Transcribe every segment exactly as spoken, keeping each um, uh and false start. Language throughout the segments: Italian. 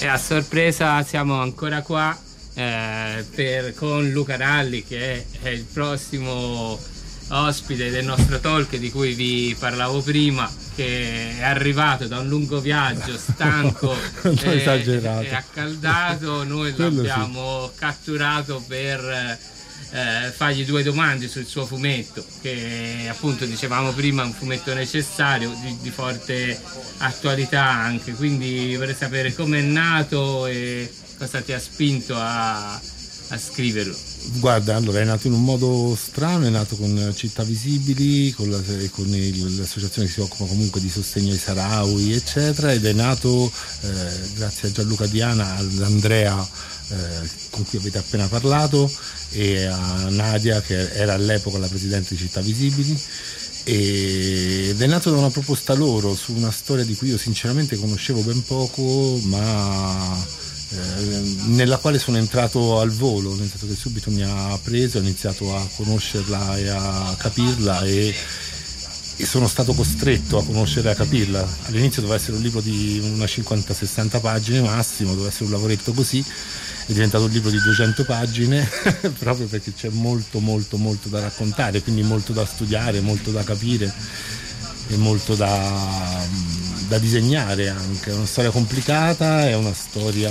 E a sorpresa siamo ancora qua eh, per, con Luca Ralli, che è, è il prossimo ospite del nostro talk di cui vi parlavo prima, che è arrivato da un lungo viaggio, stanco e, e accaldato. Noi l'abbiamo sì. catturato per eh, fargli due domande sul suo fumetto, che appunto dicevamo prima è un fumetto necessario, di, di forte attualità anche, quindi vorrei sapere come è nato e cosa ti ha spinto a, a scriverlo. Guarda, allora è nato in un modo strano, è nato con Città Visibili, con, la, con il, l'associazione che si occupa comunque di sostegno ai Saharawi, eccetera, ed è nato eh, grazie a Gianluca Diana, ad Andrea eh, con cui avete appena parlato, e a Nadia, che era all'epoca la presidente di Città Visibili, ed è nato da una proposta loro su una storia di cui io sinceramente conoscevo ben poco, ma nella quale sono entrato al volo, nel senso che subito mi ha preso, ho iniziato a conoscerla e a capirla e, e sono stato costretto a conoscerla e a capirla. All'inizio doveva essere un libro di una cinquanta sessanta pagine massimo, doveva essere un lavoretto così, è diventato un libro di duecento pagine proprio perché c'è molto molto molto da raccontare, quindi molto da studiare, molto da capire e molto da, da disegnare anche. È una storia complicata, è una storia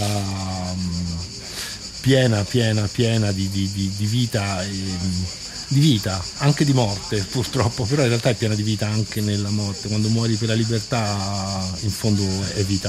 piena piena piena di, di, di, di vita e, di vita, anche di morte purtroppo, però in realtà è piena di vita anche nella morte. Quando muori per la libertà in fondo è vita.